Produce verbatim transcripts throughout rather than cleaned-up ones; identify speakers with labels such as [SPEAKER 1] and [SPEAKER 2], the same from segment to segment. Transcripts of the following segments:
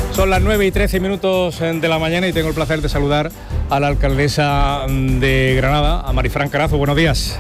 [SPEAKER 1] Son las nueve y trece minutos de la mañana y tengo el placer de saludar a la alcaldesa de Granada, a Marifran Carazo. Buenos días.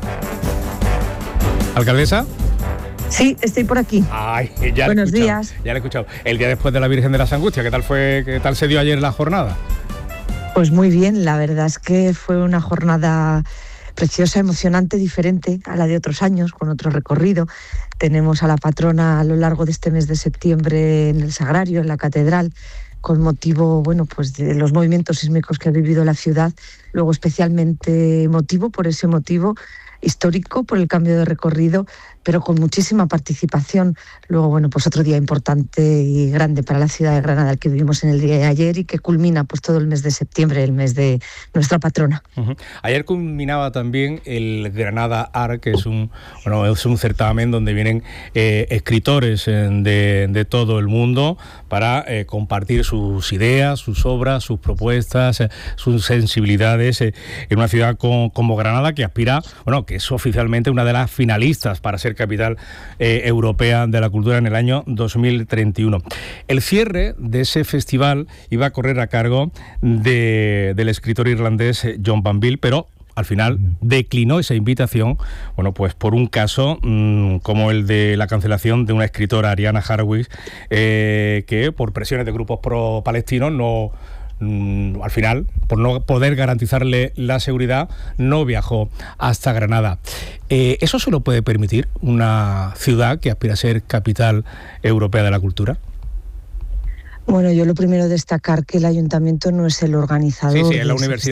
[SPEAKER 1] ¿Alcaldesa?
[SPEAKER 2] Sí, estoy por aquí.
[SPEAKER 1] Ay, ya
[SPEAKER 2] Buenos
[SPEAKER 1] le he
[SPEAKER 2] días.
[SPEAKER 1] Ya le he escuchado. El día después de la Virgen de las Angustias, ¿qué tal fue? ¿Qué tal se dio ayer la jornada?
[SPEAKER 2] Pues muy bien, la verdad es que fue una jornada preciosa, emocionante, diferente a la de otros años, con otro recorrido. Tenemos a la patrona a lo largo de este mes de septiembre en el Sagrario, en la Catedral, con motivo, bueno, pues de los movimientos sísmicos que ha vivido la ciudad, luego especialmente emotivo por ese motivo, histórico por el cambio de recorrido, pero con muchísima participación. Luego, bueno, pues otro día importante y grande para la ciudad de Granada, el que vivimos en el día de ayer y que culmina pues todo el mes de septiembre, el mes de nuestra patrona.
[SPEAKER 1] Uh-huh. Ayer culminaba también el Granada Art, que es un, bueno, es un certamen donde vienen eh, escritores eh, de, de todo el mundo para eh, compartir sus ideas, sus obras, sus propuestas, eh, sus sensibilidades eh, en una ciudad con, como Granada, que aspira, bueno, que es oficialmente una de las finalistas para ser capital eh, europea de la cultura en el año dos mil treinta y uno. El cierre de ese festival iba a correr a cargo de, del escritor irlandés John Banville, pero al final declinó esa invitación, bueno, pues por un caso mmm, como el de la cancelación de una escritora, Ariana Harwitz, eh, que por presiones de grupos pro-palestinos no... al final, por no poder garantizarle la seguridad, no viajó hasta Granada. Eh, ¿Eso se lo puede permitir una ciudad que aspira a ser capital europea de la cultura?
[SPEAKER 2] Bueno, yo lo primero destacar que el ayuntamiento no es el organizador.
[SPEAKER 1] Sí, sí, es la universidad.